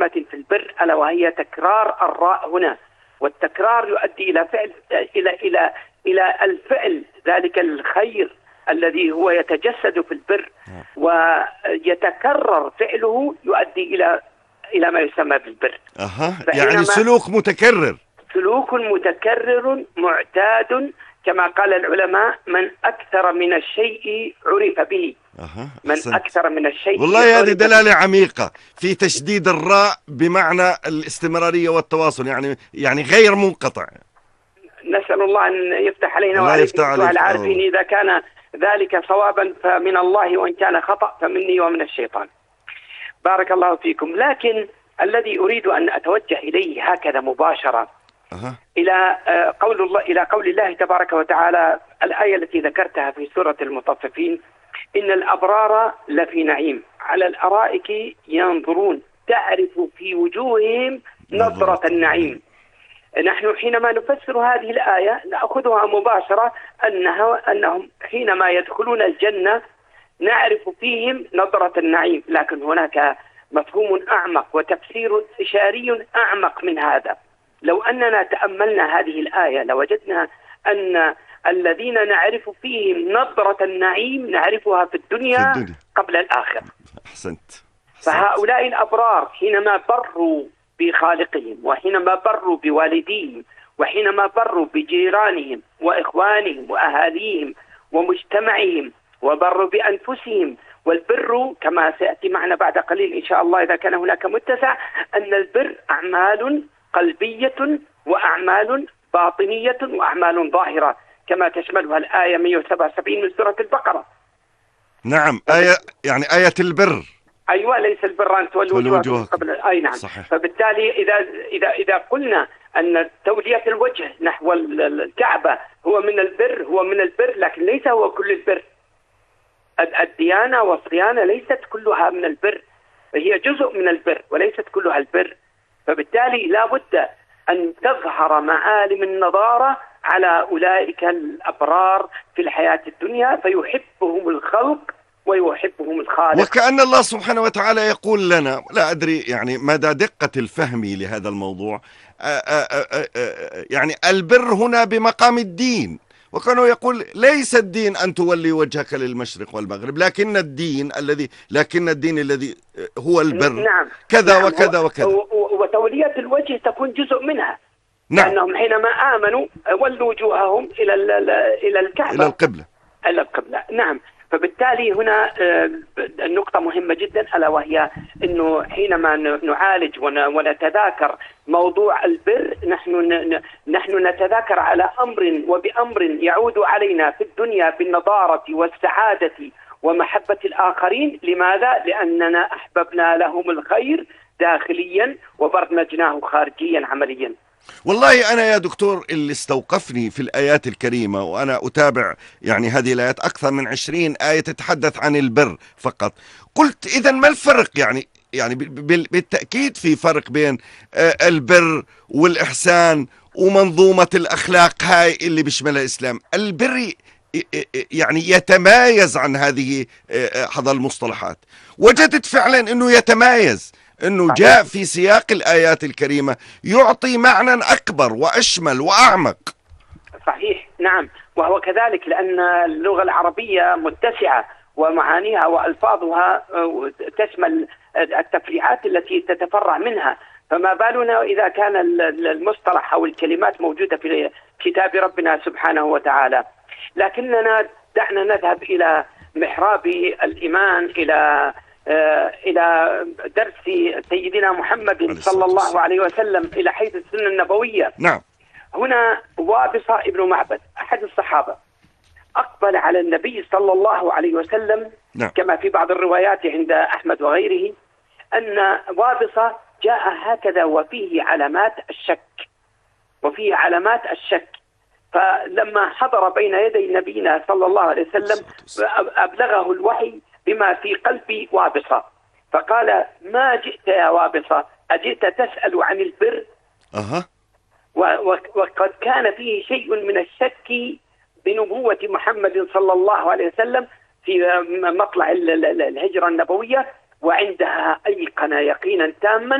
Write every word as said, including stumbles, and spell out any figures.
مهمة في البر، ألا وهي تكرار الراء هنا، والتكرار يؤدي إلى فعل إلى إلى إلى الفعل، ذلك الخير الذي هو يتجسد في البر ويتكرر فعله يؤدي إلى إلى ما يسمى بالبر. أها، يعني سلوك متكرر، سلوك متكرر معتاد، كما قال العلماء: من أكثر من الشيء عرف به. أها، من أكثر من الشيء. والله هذه دلالة عميقة في تشديد الراء بمعنى الاستمرارية والتواصل، يعني يعني غير منقطع. نسأل الله أن يفتح علينا وعليكم العارفين. إذا كان ذلك صوابا فمن الله، وإن كان خطأ فمني ومن الشيطان. بارك الله فيكم. لكن الذي أريد أن أتوجه إليه هكذا مباشرة أه. إلى قول الله إلى قول الله تبارك وتعالى، الآية التي ذكرتها في سورة المطففين: إن الأبرار لفي نعيم على الأرائك ينظرون تعرف في وجوههم نظرة النعيم. نحن حينما نفسر هذه الآية نأخذها مباشرة أنها أنهم حينما يدخلون الجنة نعرف فيهم نظرة النعيم، لكن هناك مفهوم أعمق وتفسير إشاري أعمق من هذا. لو أننا تأملنا هذه الآية لوجدنا أن الذين نعرف فيهم نظرة النعيم نعرفها في الدنيا, في الدنيا. قبل الآخرة. أحسنت. فهؤلاء الأبرار حينما بروا بخالقهم، وحينما بروا بوالديهم، وحينما بروا بجيرانهم وإخوانهم وأهاليهم ومجتمعهم، وبروا بأنفسهم. والبر كما سيأتي معنا بعد قليل إن شاء الله إذا كان هناك متسع، أن البر أعمال قلبية وأعمال باطنية وأعمال ظاهرة، كما تشملها الآية مئة وسبعة وسبعين من سورة البقرة. نعم، آية يعني آية البر. أيوة، ليس البر أن تولوا وجوهكم قبل. أي نعم. صحيح. فبالتالي إذا إذا إذا قلنا أن تولية الوجه نحو الكعبة هو من البر، هو من البر، لكن ليس هو كل البر. الديانة والصيانة ليست كلها من البر، هي جزء من البر وليست كلها البر. فبالتالي لا بد أن تظهر معالم النضارة على أولئك الأبرار في الحياة الدنيا، فيحبهم الخلق ويحبهم الخالق. وكأن الله سبحانه وتعالى يقول لنا، لا أدري يعني مدى دقة الفهم لهذا الموضوع، آآ آآ آآ يعني البر هنا بمقام الدين، وكانوا يقول ليس الدين أن تولي وجهك للمشرق والمغرب، لكن الدين الذي لكن الدين الذي هو البر. نعم. كذا نعم. وكذا وكذا. وتولية الوجه تكون جزء منها. نعم. لأنهم حينما آمنوا ولوا وجوههم إلى إلى الكعبة، إلى القبلة. إلى القبلة. نعم. فبالتالي هنا النقطة مهمة جدا، ألا وهي أنه حينما نعالج ونتذاكر موضوع البر، نحن نحن نتذاكر على أمر وبأمر يعود علينا في الدنيا بالنضارة والسعادة ومحبة الآخرين. لماذا؟ لأننا أحببنا لهم الخير داخليا وبرمجناه خارجيا عمليا. والله أنا يا دكتور اللي استوقفني في الآيات الكريمة، وأنا أتابع يعني هذه الآيات أكثر من عشرين آية تتحدث عن البر فقط، قلت إذن ما الفرق؟ يعني يعني بالتأكيد في فرق بين البر والإحسان ومنظومة الأخلاق هاي اللي بيشملها الإسلام. البر يعني يتمايز عن هذه هذا المصطلحات. وجدت فعلا أنه يتمايز، أنه جاء في سياق الآيات الكريمة يعطي معنى أكبر وأشمل وأعمق. صحيح. نعم. وهو كذلك، لأن اللغة العربية متسعة ومعانيها وألفاظها تشمل التفريعات التي تتفرع منها، فما بالنا إذا كان المصطلح أو الكلمات موجودة في كتاب ربنا سبحانه وتعالى. لكننا دعنا نذهب إلى محراب الإيمان، إلى إلى درس سيدنا محمد صلى الله عليه وسلم، إلى حيث السنة النبوية. نعم. هنا وابصة ابن معبد أحد الصحابة أقبل على النبي صلى الله عليه وسلم. نعم. كما في بعض الروايات عند أحمد وغيره أن وابصة جاء هكذا وفيه علامات الشك، وفيه علامات الشك. فلما حضر بين يدي نبينا صلى الله عليه وسلم أبلغه الوحي بما في قلب وابصة، فقال: ما جئت يا وابصة؟ أجئت تسأل عن البر؟ أها. وقد كان فيه شيء من الشك بنبوة محمد صلى الله عليه وسلم في مطلع الهجرة النبوية، وعندها أيقن يقينا تاما